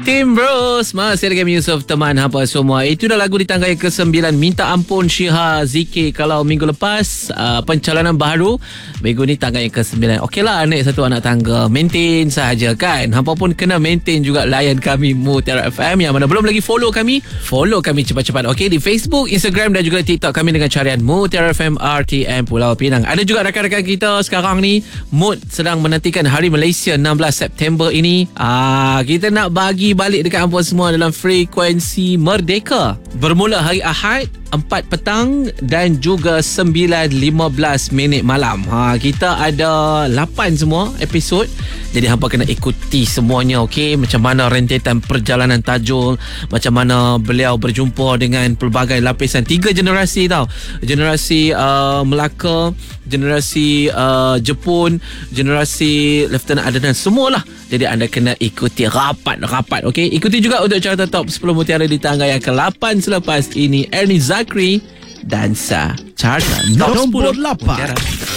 Team Bros, masih dengan Yusof, teman hampa semua. Itu dah lagu di tangga yang ke-9, Minta Ampun Syiha Zikir. Kalau minggu lepas pencalonan baru, minggu ni tangga yang ke-9. Okeylah, naik satu anak tangga, maintain sahaja kan. Hampa pun kena maintain juga layan kami Mutiara FM. Yang mana belum lagi follow kami cepat-cepat. Okey, di Facebook, Instagram dan juga TikTok kami dengan carian Mutiara FM RTM Pulau Pinang. Ada juga rakan-rakan kita sekarang ni Mut sedang menantikan Hari Malaysia 16 September ini. Kita nak bagi balik dekat hampa semua dalam frekuensi Merdeka. Bermula hari Ahad 4 petang dan juga 9.15 malam. Kita ada 8 semua episod. Jadi hampa kena ikuti semuanya, okey? Macam mana rentetan perjalanan Tajul, macam mana beliau berjumpa dengan pelbagai lapisan, 3 generasi tau. Generasi Melaka, generasi Jepun, generasi Lieutenant Adnan, semualah. Jadi anda kena ikuti rapat, okey? Ikuti juga untuk carta top 10 Mutiara di tangga yang ke-8 selepas ini. Ernie Zakri, Dansa Carta Top 10 Mutiara.